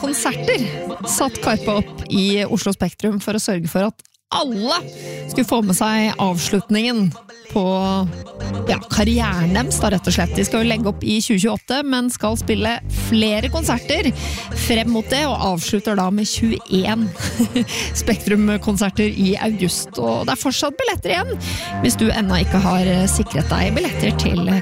konserter satt Karpe opp i Oslo Spektrum for å sørge for at alle skulle få med seg avslutningen på karrieren deres da, rett og slett. De skal jo legge opp i 2028, men skal spille flere konserter frem mot det, og avslutter da med 21 Spektrum-konserter i august. Og det er fortsatt billetter igjen, hvis du ennå ikke har sikret deg billetter til